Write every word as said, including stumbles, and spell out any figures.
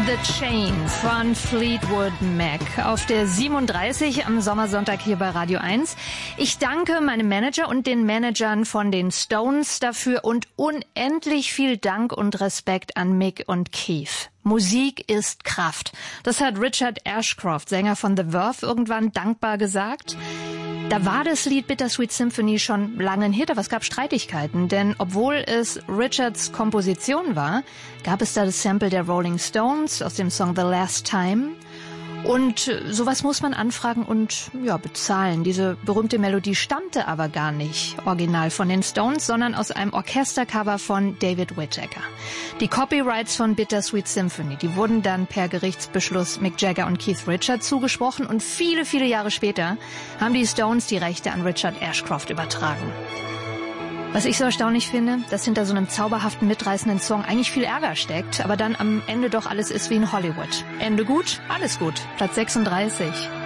the Chain von Fleetwood Mac auf der siebenunddreißig am Sommersonntag hier bei Radio eins. Ich danke meinem Manager und den Managern von den Stones dafür und unendlich viel Dank und Respekt an Mick und Keith. Musik ist Kraft. Das hat Richard Ashcroft, Sänger von The Verve, irgendwann dankbar gesagt. Da war das Lied Bittersweet Symphony schon lange ein Hit, aber es gab Streitigkeiten, denn obwohl es Richards Komposition war, gab es da das Sample der Rolling Stones aus dem Song The Last Time. Und sowas muss man anfragen und ja bezahlen. Diese berühmte Melodie stammte aber gar nicht original von den Stones, sondern aus einem Orchestercover von David Whittaker. Die Copyrights von Bittersweet Symphony, die wurden dann per Gerichtsbeschluss Mick Jagger und Keith Richards zugesprochen und viele, viele Jahre später haben die Stones die Rechte an Richard Ashcroft übertragen. Was ich so erstaunlich finde, dass hinter so einem zauberhaften, mitreißenden Song eigentlich viel Ärger steckt, aber dann am Ende doch alles ist wie in Hollywood. Ende gut, alles gut. Platz sechsunddreißig.